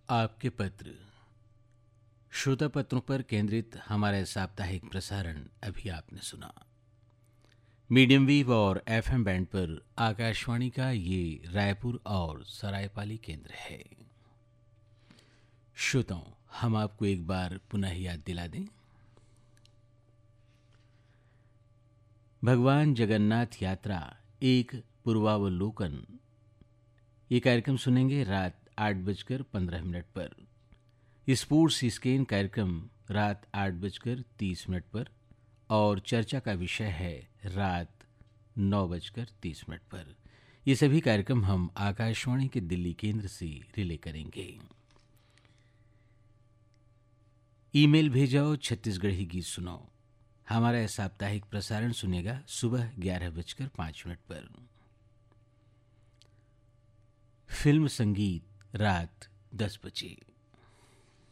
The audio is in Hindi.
आपके पत्र। श्रोता पत्रों पर केंद्रित हमारा साप्ताहिक प्रसारण अभी आपने सुना। मीडियम वेव और एफएम बैंड पर आकाशवाणी का ये रायपुर और सरायपाली केंद्र है। श्रोताओं, हम आपको एक बार पुनः याद दिला दें। भगवान जगन्नाथ यात्रा एक पूर्वावलोकन, ये कार्यक्रम सुनेंगे रात 8:15 पर। स्पोर्ट्स स्कैन कार्यक्रम रात 8:30 पर और चर्चा का विषय है रात 9:30 पर। ये सभी कार्यक्रम हम आकाशवाणी के दिल्ली केंद्र से रिले करेंगे। ईमेल भेजाओ छत्तीसगढ़ी गीत सुनाओ। हमारा साप्ताहिक प्रसारण सुनेगा सुबह 11:05 पर। फिल्म संगीत रात 10 बजे।